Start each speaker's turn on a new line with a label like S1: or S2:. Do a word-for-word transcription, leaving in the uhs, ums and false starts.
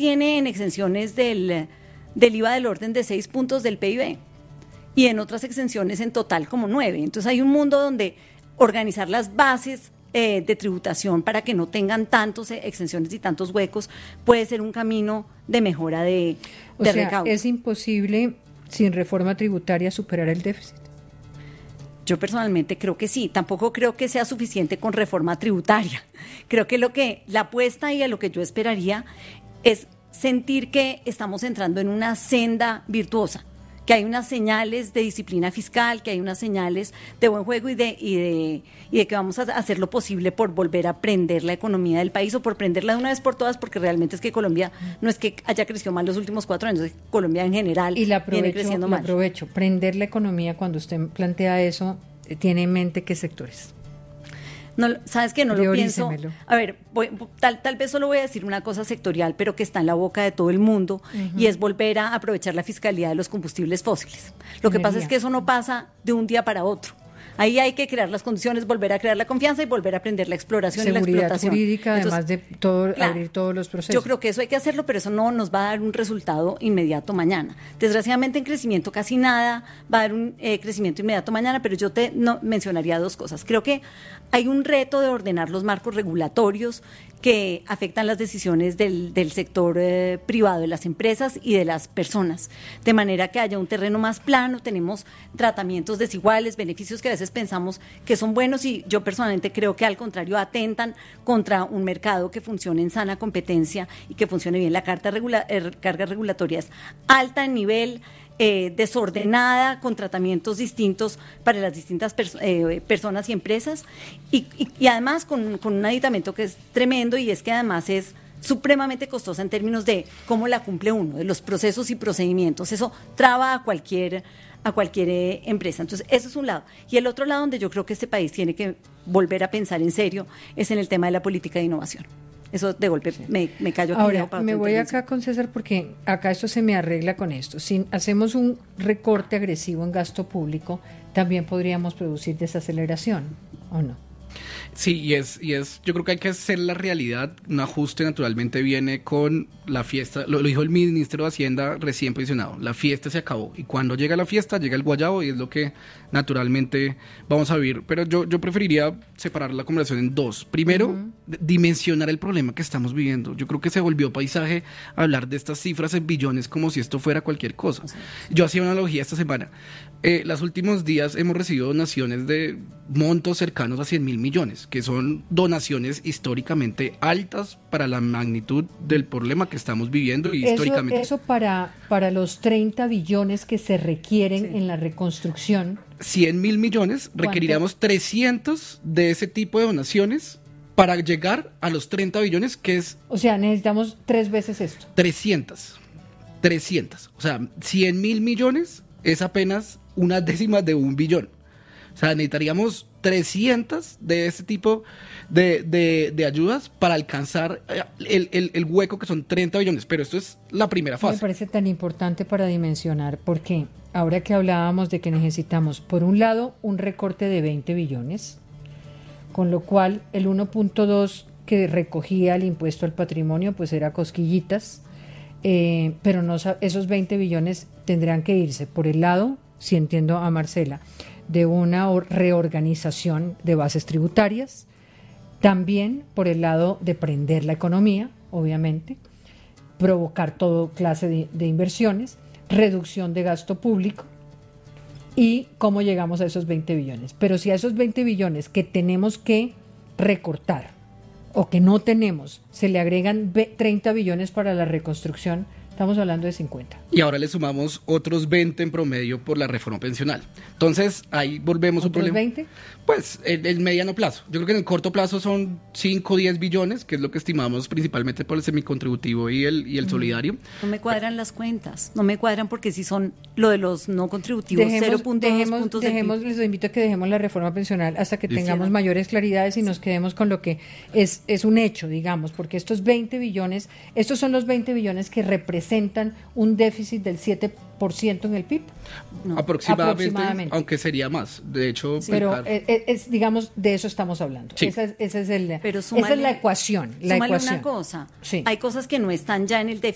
S1: tiene en exenciones del, del I V A del orden de seis puntos del P I B y en otras exenciones en total como nueve. Entonces hay un mundo donde organizar las bases eh, de tributación para que no tengan tantas eh, exenciones y tantos huecos puede ser un camino de mejora de, de
S2: o sea,
S1: recaudo.
S2: Es imposible sin reforma tributaria superar el déficit.
S1: Yo personalmente creo que sí, tampoco creo que sea suficiente con reforma tributaria. Creo que lo que la apuesta y a lo que yo esperaría es sentir que estamos entrando en una senda virtuosa, que hay unas señales de disciplina fiscal, que hay unas señales de buen juego y de, y de, y de que vamos a hacer lo posible por volver a prender la economía del país o por prenderla de una vez por todas, porque realmente es que Colombia no es que haya crecido mal los últimos cuatro años, es que Colombia en general
S2: y la
S1: viene creciendo mal.
S2: Y aprovecho, prender la economía, cuando usted plantea eso, ¿tiene en mente qué sectores?
S1: No, ¿sabes qué? No lo pienso. A ver, voy, tal, tal vez solo voy a decir una cosa sectorial, pero que está en la boca de todo el mundo, uh-huh. y es volver a aprovechar la fiscalidad de los combustibles fósiles. Lo que pasa es que eso no pasa de un día para otro. Ahí hay que crear las condiciones, volver a crear la confianza y volver a aprender la exploración
S2: Seguridad
S1: y la explotación.
S2: Jurídica,
S1: Entonces,
S2: además de todo,
S1: claro,
S2: abrir todos los procesos.
S1: Yo creo que eso hay que hacerlo, pero eso no nos va a dar un resultado inmediato mañana. Desgraciadamente en crecimiento casi nada va a dar un eh, crecimiento inmediato mañana, pero yo te no, mencionaría dos cosas. Creo que hay un reto de ordenar los marcos regulatorios que afectan las decisiones del, del sector eh, privado, de las empresas y de las personas, de manera que haya un terreno más plano. Tenemos tratamientos desiguales, beneficios que a veces pensamos que son buenos y yo personalmente creo que al contrario atentan contra un mercado que funcione en sana competencia y que funcione bien. La carta regula, eh, carga regulatoria es alta en nivel, Eh, desordenada, con tratamientos distintos para las distintas pers- eh, personas y empresas, y, y, y además con, con un aditamento que es tremendo, y es que además es supremamente costosa en términos de cómo la cumple uno, de los procesos y procedimientos. Eso traba a cualquier, a cualquier eh, empresa. Entonces, eso es un lado. Y el otro lado donde yo creo que este país tiene que volver a pensar en serio es en el tema de la política de innovación. Eso de golpe me, me callo aquí.
S2: Ahora, para me voy acá con César porque acá esto se me arregla con esto. Si hacemos un recorte agresivo en gasto público, también podríamos producir desaceleración, ¿o no?
S3: Sí, y es, y es, yo creo que hay que hacer la realidad. Un ajuste naturalmente viene con la fiesta, lo, lo dijo el ministro de Hacienda recién posicionado, la fiesta se acabó, y cuando llega la fiesta llega el guayabo, y es lo que naturalmente vamos a vivir. Pero yo, yo preferiría separar la conversación en dos. Primero, uh-huh. dimensionar el problema que estamos viviendo. Yo creo que se volvió paisaje hablar de estas cifras en billones como si esto fuera cualquier cosa. Yo hacía una analogía esta semana. Eh, los últimos días hemos recibido donaciones de montos cercanos a cien mil millones, que son donaciones históricamente altas para la magnitud del problema que estamos viviendo y
S2: eso,
S3: históricamente.
S2: Eso para, para los treinta billones que se requieren sí. en la reconstrucción.
S3: cien mil millones, requeriríamos ¿cuánto? trescientos de ese tipo de donaciones para llegar a los treinta billones, que es...
S2: O sea, necesitamos tres veces esto.
S3: trescientos. trescientos. O sea, cien mil millones es apenas una décima de un billón. O sea, necesitaríamos trescientos de este tipo de, de, de ayudas para alcanzar el, el, el hueco que son treinta billones. Pero esto es la primera fase.
S2: Me parece tan importante para dimensionar, porque ahora que hablábamos de que necesitamos, por un lado, un recorte de veinte billones, con lo cual el uno punto dos que recogía el impuesto al patrimonio pues era cosquillitas, eh, pero no, esos veinte billones tendrán que irse por el lado, si entiendo a Marcela, de una reorganización de bases tributarias, también por el lado de prender la economía, obviamente, provocar toda clase de, de inversiones, reducción de gasto público y cómo llegamos a esos veinte billones. Pero si a esos veinte billones que tenemos que recortar o que no tenemos, se le agregan treinta billones para la reconstrucción, estamos hablando de cincuenta.
S3: Y ahora le sumamos otros veinte en promedio por la reforma pensional. Entonces, ahí volvemos a un problema.
S2: veinte?
S3: Pues, en el mediano plazo. Yo creo que en el corto plazo son cinco o diez billones, que es lo que estimamos principalmente por el semicontributivo y el, y el solidario.
S1: No me cuadran Pero, las cuentas, no me cuadran porque si son lo de los no contributivos,
S2: dejemos,
S1: cero punto dos
S2: dejemos,
S1: puntos
S2: dejemos,
S1: de...
S2: Les invito a que dejemos la reforma pensional hasta que
S3: ¿Listo?
S2: tengamos mayores claridades y nos quedemos con lo que es, es un hecho, digamos, porque estos veinte billones, estos son los veinte billones que representan un déficit del siete por ciento en el P I B.
S3: No. Aproximadamente,
S2: Aproximadamente,
S3: aunque sería más. De hecho,
S2: sí, pero es, es, digamos, de eso estamos hablando. Sí. Esa, es, esa, es el, pero súmale, esa es la ecuación. La
S1: súmale
S2: ecuación.
S1: una cosa,
S2: sí.
S1: hay cosas que no están ya en el déficit